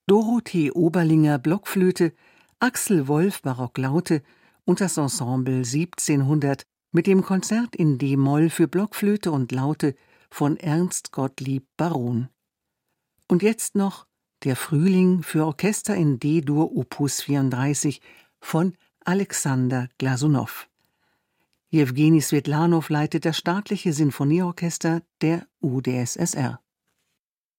Dorothee Oberlinger Blockflöte, Axel Wolf Barocklaute und das Ensemble 1700 mit dem Konzert in d-Moll für Blockflöte und Laute von Ernst Gottlieb Baron. Und jetzt noch der Frühling für Orchester in D-Dur Opus 34 von Alexander Glasunow. Jewgeni Swetlanow leitet das staatliche Sinfonieorchester der UdSSR.